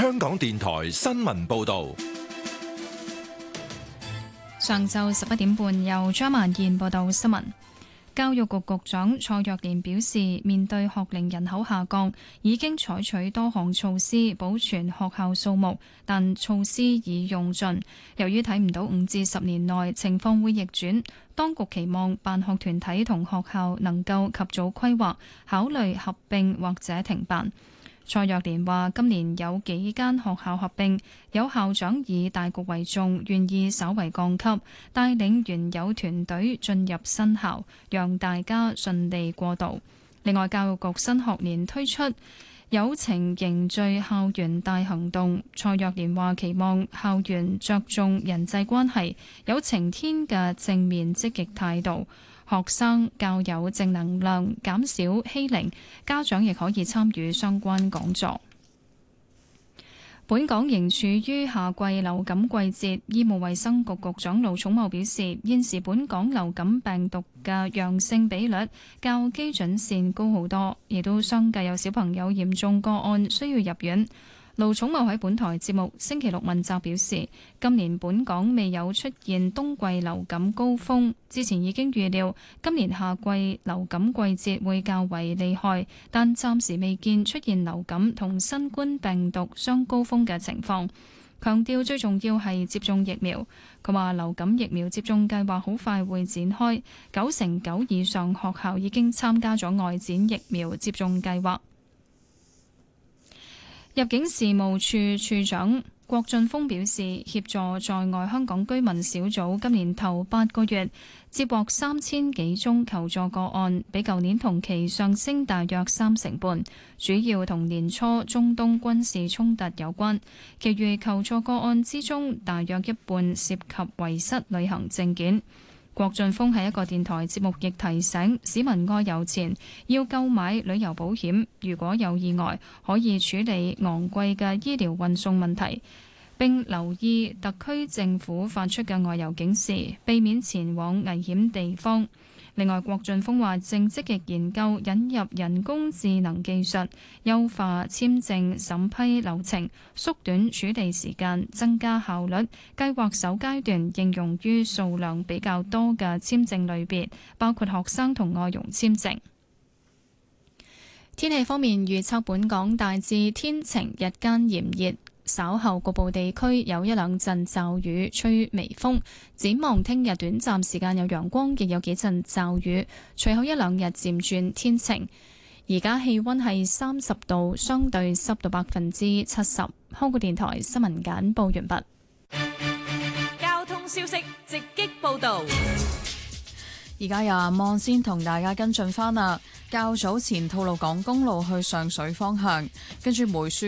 香港電台新聞報道。 上晝11點半，由張曼燕報道新聞。教育局局長蔡若蓮表示，面對學齡人口下降，已經採取多項措施保存學校數目，但措施已用盡。由於睇唔到5至10年內情況會逆轉，當局期望辦學團體同學校能夠及早規劃，考慮合併或者停辦。蔡若蓮話：今年有幾間學校合併，有校長以大局為重，願意稍為降級，帶領原有團隊進入新校，讓大家順利過渡。另外，教育局新學年推出友情凝聚校園大行動。蔡若蓮話：期望校園着重人際關係，有晴天嘅正面積極態度。學生較有正能量，減少欺凌，家長亦可以參與相關講座。本港仍處於夏季流感季節，醫務衛生局局長盧寵茂表示，現時本港流感病毒嘅陽性比率較基準線高好多，亦都相繼有小朋友嚴重個案需要入院。盧寵茂喺本台節目星期六問責表示，今年本港未有出現冬季流感高峰，之前已經預料今年夏季流感季節會較為厲害，但暫時未見出現流感同新冠病毒雙高峰嘅情況。強調最重要係接種疫苗。佢話流感疫苗接種計劃好快會展開，99%以上學校已經參加咗外展疫苗接種計劃。入境事務處處長郭俊峰表示，協助在外香港居民小組今年頭8個月接獲3000幾宗求助個案，比舊年同期上升大約3成半，主要同年初中東軍事衝突有關。其餘求助個案之中，大約一半涉及遺失旅行證件。郭俊峰喺一個電台節目亦提醒市民外遊前要購買旅遊保險，如果有意外可以處理昂貴嘅醫療運送問題，並留意特區政府發出嘅外遊警示，避免前往危險地方。另外，郭俊峰話正積極研究引入人工智能技術，優化簽證審批流程，縮短處理時間，增加效率。計劃首階段應用於數量比較多嘅簽證類別，包括學生同外傭簽證。天氣方面預測，本港大致天晴，日間炎熱。稍後局部地區有一兩陣驟雨，吹微風。展望聽日短暫時間有陽光，亦有幾陣驟雨。隨後一兩日漸轉天晴。而家氣溫係30度，相對濕度70%。香港電台新聞簡報完畢。 交通消息直擊報道。 而家由阿望先同大家跟進返啦。較早前吐露港公路去上水方向，跟住梅樹